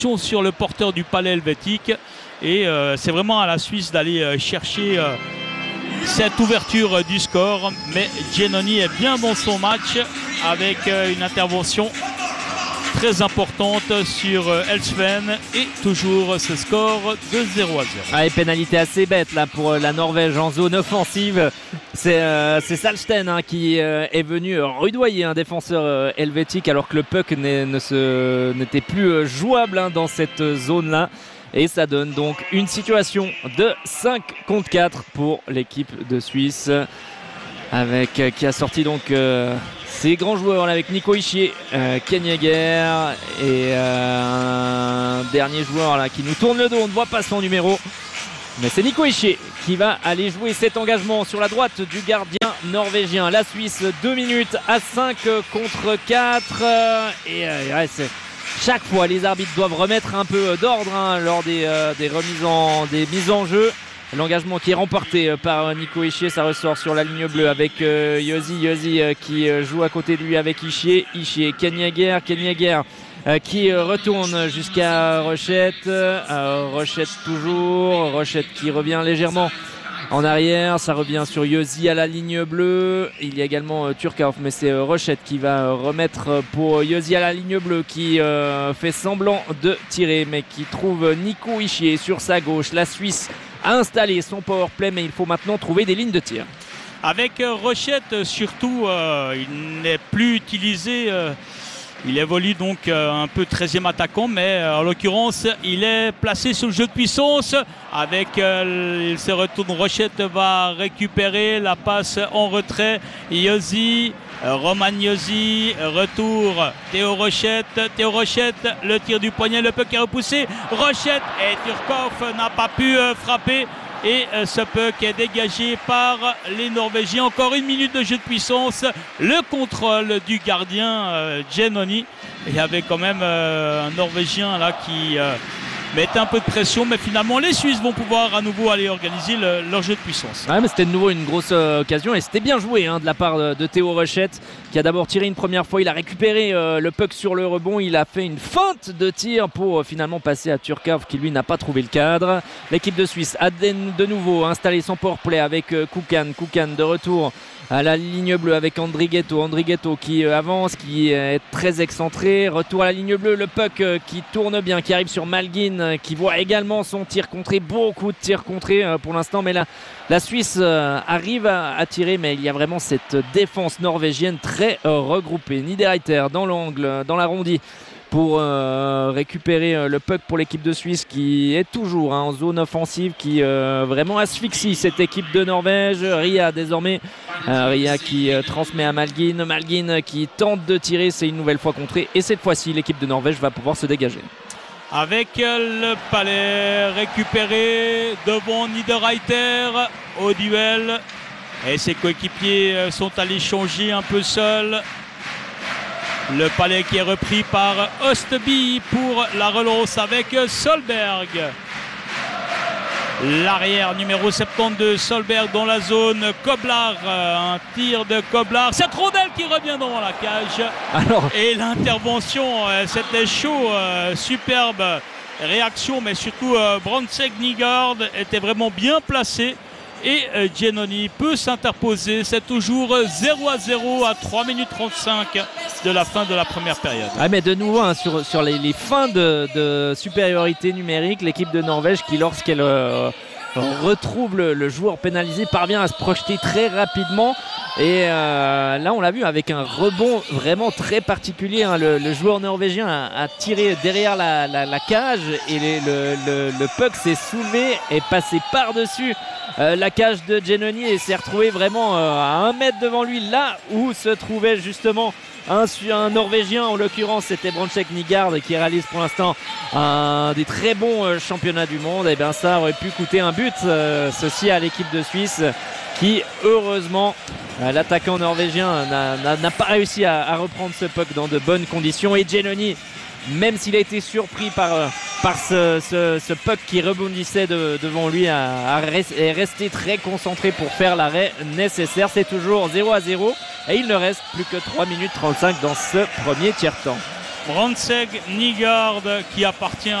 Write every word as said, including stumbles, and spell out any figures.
sur le porteur du palais helvétique et euh, c'est vraiment à la Suisse d'aller euh, chercher euh, cette ouverture euh, du score, mais Giannoni est bien dans son match avec euh, une intervention très importante sur euh, Elsven et toujours ce score de zéro à zéro. Ah, et pénalité assez bête là pour la Norvège en zone offensive. C'est euh, Salsten hein, qui euh, est venu rudoyer un défenseur euh, helvétique alors que le puck n'était plus euh, jouable hein, dans cette zone là. Et ça donne donc une situation de cinq contre quatre pour l'équipe de Suisse avec euh, qui a sorti donc euh, ses grands joueurs là, avec Nico Hischier, euh, Ken Jagger et euh, un dernier joueur là qui nous tourne le dos, on ne voit pas son numéro. Mais c'est Nico Hischier qui va aller jouer cet engagement sur la droite du gardien norvégien. La Suisse, deux minutes à cinq contre quatre. Et euh, ouais, chaque fois, les arbitres doivent remettre un peu d'ordre hein, lors des, euh, des remises en, des mises en jeu. L'engagement qui est remporté par Nico Hischier, ça ressort sur la ligne bleue avec euh, Yossi. Yossi euh, qui joue à côté de lui avec Hischier. Hischier, Ken Jagger, Ken Jagger. Euh, qui euh, retourne jusqu'à Rochette. Euh, Rochette toujours. Rochette qui revient légèrement en arrière. Ça revient sur Yossi à la ligne bleue. Il y a également euh, Turkov, mais c'est euh, Rochette qui va euh, remettre pour Yossi à la ligne bleue qui euh, fait semblant de tirer, mais qui trouve Nico Hischier sur sa gauche. La Suisse a installé son powerplay, mais il faut maintenant trouver des lignes de tir. Avec euh, Rochette, surtout, euh, il n'est plus utilisé. Euh Il évolue donc un peu treizième attaquant, mais en l'occurrence, il est placé sur le jeu de puissance. Avec, euh, il se retourne, Rochette va récupérer la passe en retrait. Yossi, Roman Yossi, retour, Théo Rochette. Théo Rochette, le tir du poignet, le puck est repoussé. Rochette et Turkov n'a pas pu euh, frapper. Et euh, ce puck est dégagé par les Norvégiens. Encore une minute de jeu de puissance. Le contrôle du gardien euh, Giannoni. Il y avait quand même euh, un Norvégien là qui euh, mettait un peu de pression. Mais finalement, les Suisses vont pouvoir à nouveau aller organiser le, leur jeu de puissance. Ouais, mais c'était de nouveau une grosse euh, occasion. Et c'était bien joué hein, de la part de, de Théo Rochette, qui a d'abord tiré une première fois. Il a récupéré euh, le puck sur le rebond. Il a fait une feinte de tir pour euh, finalement passer à Turkov, qui lui n'a pas trouvé le cadre. L'équipe de Suisse a de nouveau installé son powerplay avec euh, Kukan. Kukan de retour à la ligne bleue avec Andrighetto. Andrighetto qui euh, avance, qui est très excentré. Retour à la ligne bleue, le puck euh, qui tourne bien, qui arrive sur Malgin, euh, qui voit également son tir contré. Beaucoup de tirs contrés euh, pour l'instant, mais là, la Suisse euh, arrive à, à tirer, mais il y a vraiment cette défense norvégienne très euh, regroupée. Niederreiter dans l'angle, dans l'arrondi, pour euh, récupérer euh, le puck pour l'équipe de Suisse qui est toujours hein, en zone offensive, qui euh, vraiment asphyxie cette équipe de Norvège. Ria désormais, euh, Ria qui euh, transmet à Malgin, Malgin qui tente de tirer, c'est une nouvelle fois contré et cette fois-ci l'équipe de Norvège va pouvoir se dégager. Avec le palais récupéré devant Niederreiter au duel et ses coéquipiers sont allés changer un peu seuls. Le palais qui est repris par Ostby pour la relance avec Solberg. L'arrière numéro soixante-douze, Solberg dans la zone. Koblar, un tir de Koblar. Cette rondelle qui revient dans la cage. Alors... Et l'intervention, c'était chaud, superbe réaction, mais surtout Brandtzæg Nygaard était vraiment bien placé. Et euh, Giannoni peut s'interposer. C'est toujours zéro à zéro à trois minutes trente-cinq de la fin de la première période. Ah, mais de nouveau hein, sur, sur les, les fins de, de supériorité numérique, l'équipe de Norvège qui lorsqu'elle euh, retrouve le, le joueur pénalisé parvient à se projeter très rapidement. Et euh, là on l'a vu avec un rebond vraiment très particulier hein. le, le joueur norvégien a, a tiré derrière la, la, la cage et les, le, le, le puck s'est soulevé et passé par-dessus Euh, la cage de Giannoni et s'est retrouvé vraiment euh, à un mètre devant lui, là où se trouvait justement un, un Norvégien, en l'occurrence c'était Brandtzæg Nygaard qui réalise pour l'instant un des très bons euh, championnats du monde. Et bien ça aurait pu coûter un but euh, ceci à l'équipe de Suisse qui heureusement euh, l'attaquant norvégien n'a pas réussi à, à reprendre ce puck dans de bonnes conditions. Et Giannoni, même s'il a été surpris par, par ce, ce, ce puck qui rebondissait de, devant lui, a, a est resté très concentré pour faire l'arrêt nécessaire. C'est toujours zéro à zéro et il ne reste plus que trois minutes trente-cinq dans ce premier tiers-temps. Brandtzæg Nygaard qui appartient